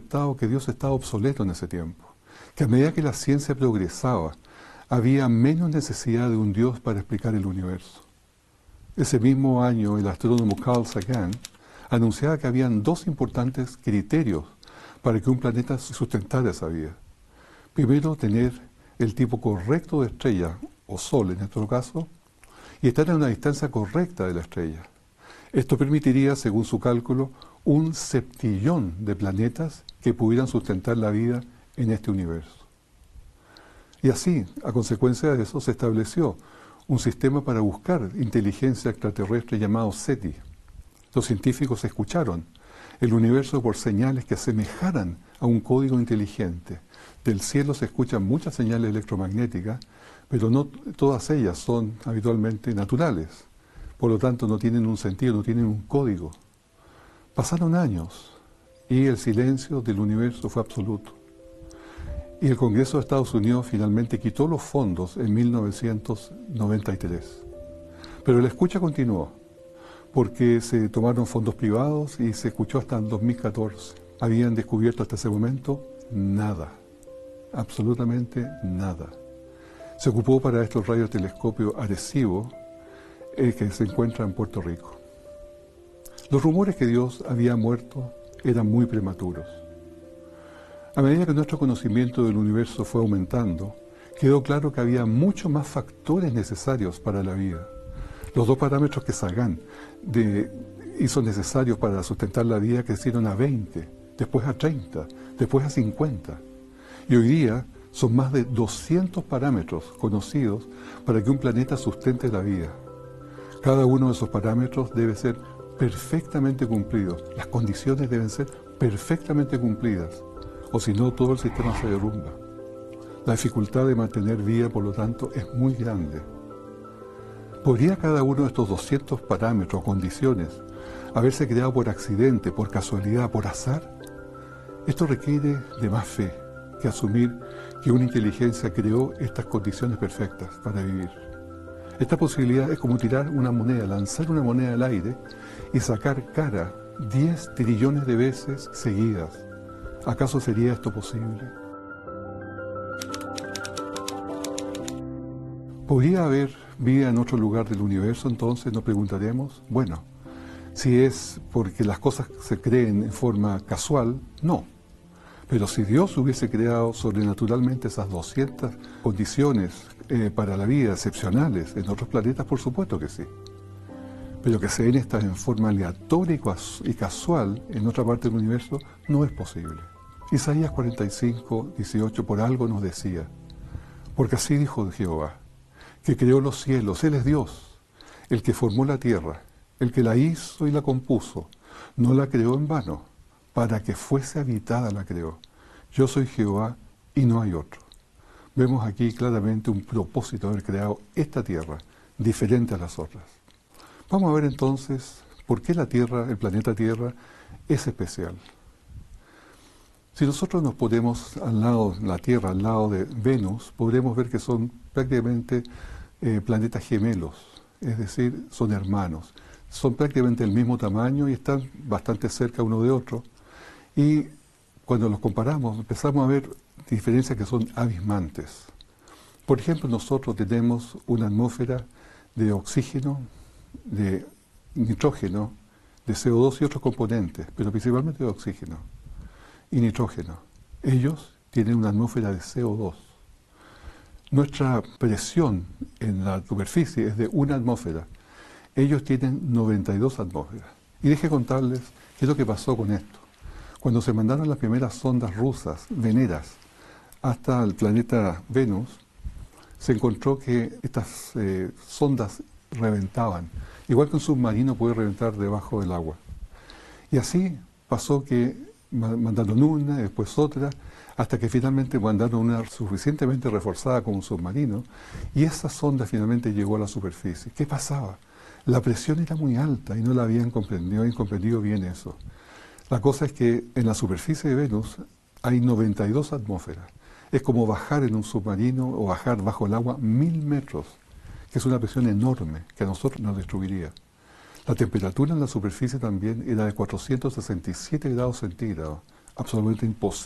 aceptado que Dios estaba obsoleto en ese tiempo, que a medida que la ciencia progresaba, había menos necesidad de un Dios para explicar el universo. Ese mismo año, el astrónomo Carl Sagan anunciaba que habían dos importantes criterios para que un planeta sustentara esa vida. Primero, tener el tipo correcto de estrella, o Sol en nuestro caso, y estar a una distancia correcta de la estrella. Esto permitiría, según su cálculo, un septillón de planetas que pudieran sustentar la vida en este universo. Y así, a consecuencia de eso, se estableció un sistema para buscar inteligencia extraterrestre llamado SETI. Los científicos escucharon el universo por señales que asemejaran a un código inteligente. Del cielo se escuchan muchas señales electromagnéticas, pero no todas ellas son habitualmente naturales. Por lo tanto, no tienen un sentido, no tienen un código. Pasaron años y el silencio del universo fue absoluto. Y el Congreso de Estados Unidos finalmente quitó los fondos en 1993. Pero la escucha continuó, porque se tomaron fondos privados y se escuchó hasta el 2014. Habían descubierto hasta ese momento nada, absolutamente nada. Se ocupó para estos radiotelescopios Arecibo, que se encuentra en Puerto Rico. Los rumores que Dios había muerto eran muy prematuros. A medida que nuestro conocimiento del universo fue aumentando, quedó claro que había muchos más factores necesarios para la vida. Los dos parámetros que Sagan hizo necesarios para sustentar la vida crecieron a 20, después a 30, después a 50. Y hoy día son más de 200 parámetros conocidos para que un planeta sustente la vida. Cada uno de esos parámetros debe ser perfectamente cumplido. Las condiciones deben ser perfectamente cumplidas, o si no, todo el sistema se derrumba. La dificultad de mantener vida, por lo tanto, es muy grande. ¿Podría cada uno de estos 200 parámetros o condiciones haberse creado por accidente, por casualidad, por azar? Esto requiere de más fe que asumir que una inteligencia creó estas condiciones perfectas para vivir. Esta posibilidad es como tirar una moneda, lanzar una moneda al aire y sacar cara 10 trillones de veces seguidas. ¿Acaso sería esto posible? ¿Podría haber vida en otro lugar del universo? Entonces nos preguntaremos, bueno, si es porque las cosas se creen en forma casual, no. Pero si Dios hubiese creado sobrenaturalmente esas 200 condiciones para la vida excepcionales en otros planetas, por supuesto que sí. Pero que se den estas en forma aleatoria y casual en otra parte del universo, no es posible. Isaías 45, 18, por algo nos decía, porque así dijo Jehová, que creó los cielos, Él es Dios, el que formó la tierra, el que la hizo y la compuso, no la creó en vano, para que fuese habitada la creó. Yo soy Jehová y no hay otro. Vemos aquí claramente un propósito de haber creado esta tierra, diferente a las otras. Vamos a ver entonces por qué la Tierra, el planeta Tierra, es especial. Si nosotros nos ponemos al lado de la Tierra, al lado de Venus, podremos ver que son prácticamente planetas gemelos, es decir, son hermanos. Son prácticamente del mismo tamaño y están bastante cerca uno de otro. Y cuando los comparamos, empezamos a ver diferencias que son abismantes. Por ejemplo, nosotros tenemos una atmósfera de oxígeno, de nitrógeno, de CO2 y otros componentes, pero principalmente de oxígeno y nitrógeno. Ellos tienen una atmósfera de CO2. Nuestra presión en la superficie es de una atmósfera. Ellos tienen 92 atmósferas. Y deje contarles qué es lo que pasó con esto. Cuando se mandaron las primeras sondas rusas, veneras, hasta el planeta Venus, se encontró que estas sondas reventaban, igual que un submarino puede reventar debajo del agua. Y así pasó que mandaron una, después otra, hasta que finalmente mandaron una suficientemente reforzada como un submarino, y esa sonda finalmente llegó a la superficie. ¿Qué pasaba? La presión era muy alta y no la habían comprendido bien eso. La cosa es que en la superficie de Venus hay 92 atmósferas. Es como bajar en un submarino o bajar bajo el agua 1000 metros, que es una presión enorme que a nosotros nos destruiría. La temperatura en la superficie también era de 467 grados centígrados, absolutamente imposible.